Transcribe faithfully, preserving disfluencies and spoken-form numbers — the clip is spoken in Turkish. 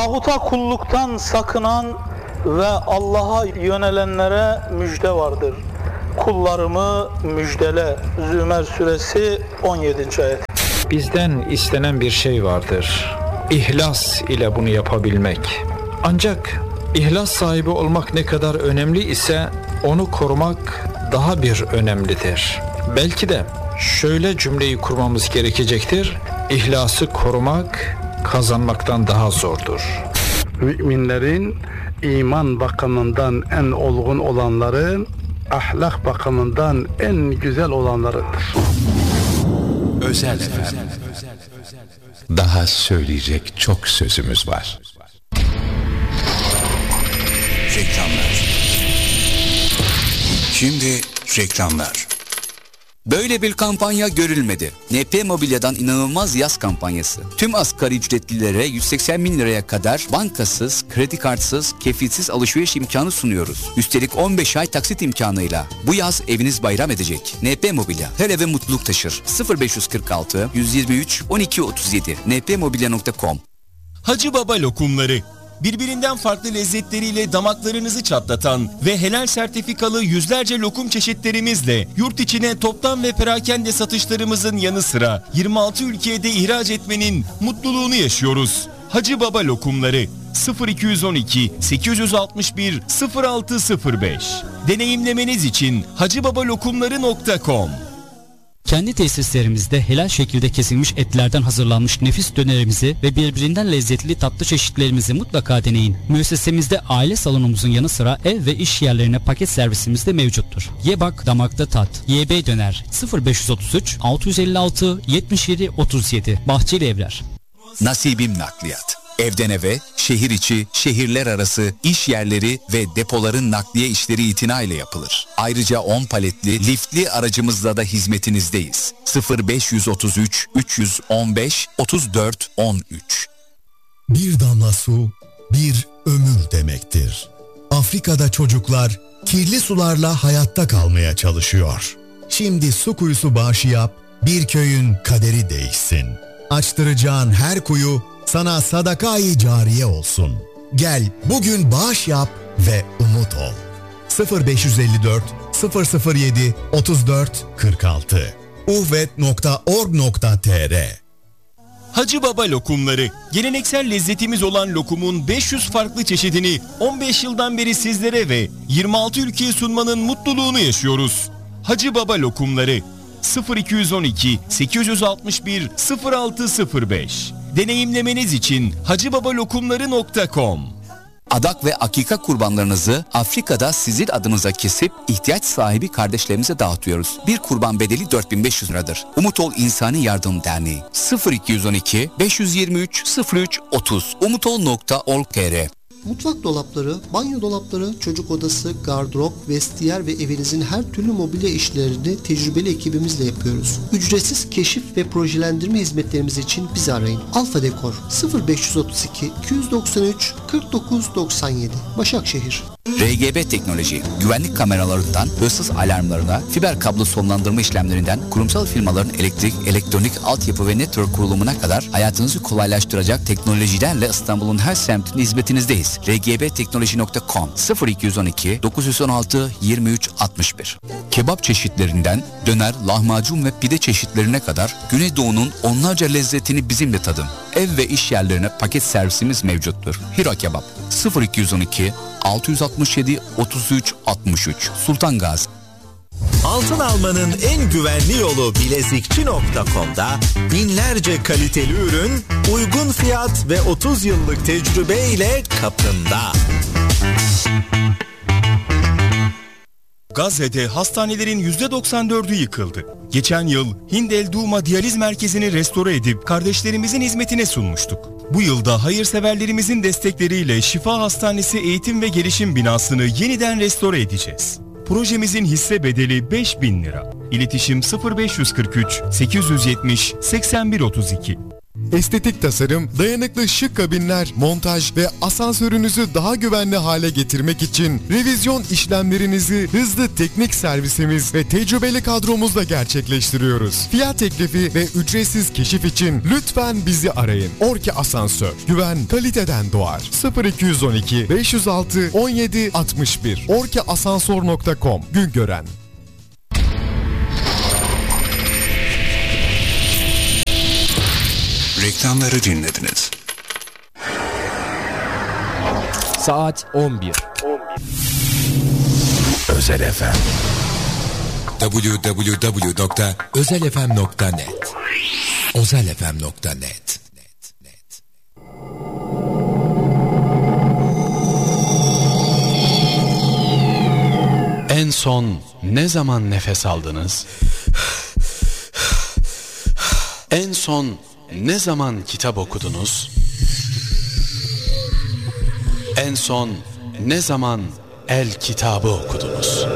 Tağuta kulluktan sakınan ve Allah'a yönelenlere müjde vardır. Kullarımı müjdele. Zümer suresi on yedinci ayet. Bizden istenen bir şey vardır. İhlas ile bunu yapabilmek. Ancak ihlas sahibi olmak ne kadar önemli ise onu korumak daha bir önemlidir. Belki de şöyle cümleyi kurmamız gerekecektir. İhlası korumak kazanmaktan daha zordur. Müminlerin iman bakımından en olgun olanların ahlak bakımından en güzel olanlarıdır. Özel efendim. Daha söyleyecek çok sözümüz var. Reklamlar. Şimdi reklamlar. Böyle bir kampanya görülmedi. N P Mobilya'dan inanılmaz yaz kampanyası. Tüm asgari ücretlilere yüz seksen bin liraya kadar bankasız, kredi kartsız, kefilsiz alışveriş imkanı sunuyoruz. Üstelik on beş ay taksit imkanıyla. Bu yaz eviniz bayram edecek. N P Mobilya her eve mutluluk taşır. sıfır beş kırk altı yüz yirmi üç on iki otuz yedi n p mobilya nokta com. Hacı Baba lokumları. Birbirinden farklı lezzetleriyle damaklarınızı çatlatan ve helal sertifikalı yüzlerce lokum çeşitlerimizle yurt içine toptan ve perakende satışlarımızın yanı sıra yirmi altı ülkeye de ihraç etmenin mutluluğunu yaşıyoruz. Hacı Baba lokumları sıfır iki on iki sekiz altı bir sıfır altı sıfır beş. Deneyimlemeniz için hacıbabalokumları nokta com. Kendi tesislerimizde helal şekilde kesilmiş etlerden hazırlanmış nefis dönerimizi ve birbirinden lezzetli tatlı çeşitlerimizi mutlaka deneyin. Müessesemizde aile salonumuzun yanı sıra ev ve iş yerlerine paket servisimiz de mevcuttur. Ye bak damakta tat. Y B Döner sıfır beş otuz üç altı elli altı yetmiş yedi otuz yedi Bahçeli Evler. Nasibim Nakliyat. Evden eve, şehir içi, şehirler arası, iş yerleri ve depoların nakliye işleri itinayla yapılır. Ayrıca on paletli, liftli aracımızla da hizmetinizdeyiz. sıfır beş otuz üç üç on beş otuz dört on üç. Bir damla su, bir ömür demektir. Afrika'da çocuklar kirli sularla hayatta kalmaya çalışıyor. Şimdi su kuyusu bağışı yap, bir köyün kaderi değişsin. Açtıracağın her kuyu sana sadaka-i cariye olsun. Gel bugün bağış yap ve umut ol. sıfır beş elli dört sıfır sıfır yedi otuz dört kırk altı uhvet nokta org nokta t r. Hacı Baba lokumları. Geleneksel lezzetimiz olan lokumun beş yüz farklı çeşidini on beş yıldan beri sizlere ve yirmi altı ülkeye sunmanın mutluluğunu yaşıyoruz. Hacı Baba lokumları sıfır iki on iki sekiz altı bir sıfır altı sıfır beş. Deneyimlemeniz için hacıbabalokumları nokta com. Adak ve akika kurbanlarınızı Afrika'da sizin adınıza kesip ihtiyaç sahibi kardeşlerimize dağıtıyoruz. Bir kurban bedeli dört bin beş yüz liradır. Umut Ol İnsani Yardım Derneği sıfır iki on iki beş yüz yirmi üç sıfır üç otuz umutol nokta org nokta t r. Mutfak dolapları, banyo dolapları, çocuk odası, gardırop, vestiyer ve evinizin her türlü mobilya işlerini tecrübeli ekibimizle yapıyoruz. Ücretsiz keşif ve projelendirme hizmetlerimiz için bizi arayın. Alfa Dekor sıfır beş otuz iki iki doksan üç kırk dokuz doksan yedi Başakşehir. R G B Teknoloji, güvenlik kameralarından hırsız alarmlarına, fiber kablo sonlandırma işlemlerinden kurumsal firmaların elektrik, elektronik, altyapı ve network kurulumuna kadar hayatınızı kolaylaştıracak teknolojilerle İstanbul'un her semtinde hizmetinizdeyiz. r g b teknoloji nokta com sıfır iki on iki dokuz yüz on altı yirmi üç altmış bir. Kebap çeşitlerinden döner, lahmacun ve pide çeşitlerine kadar Güneydoğu'nun onlarca lezzetini bizimle tadın. Ev ve iş yerlerine paket servisimiz mevcuttur. Hira Kebap sıfır iki on iki altı altı yedi otuz üç altmış üç Sultan Gazi. Altın almanın en güvenli yolu bilezikçi nokta com'da binlerce kaliteli ürün, uygun fiyat ve otuz yıllık tecrübe ile kapında. Gazze'de hastanelerin yüzde doksan dördü yıkıldı. Geçen yıl Hind El Duma Diyaliz Merkezi'ni restore edip kardeşlerimizin hizmetine sunmuştuk. Bu yılda hayırseverlerimizin destekleriyle Şifa Hastanesi Eğitim ve Gelişim binasını yeniden restore edeceğiz. Projemizin hisse bedeli beş bin lira. İletişim sıfır beş kırk üç sekiz yüz yetmiş seksen bir otuz iki. Estetik tasarım, dayanıklı şık kabinler, montaj ve asansörünüzü daha güvenli hale getirmek için revizyon işlemlerinizi hızlı teknik servisimiz ve tecrübeli kadromuzla gerçekleştiriyoruz. Fiyat teklifi ve ücretsiz keşif için lütfen bizi arayın. Orki Asansör. Güven kaliteden doğar. sıfır iki on iki beş yüz altı on yedi altmış bir orki asansör nokta com Güngören. Reklamları dinlediniz. Saat on bir. Özel F M. double-u double-u double-u nokta özel f m nokta net özel f m nokta net. En son ne zaman nefes aldınız? En son ne zaman kitap okudunuz? En son ne zaman el kitabı okudunuz?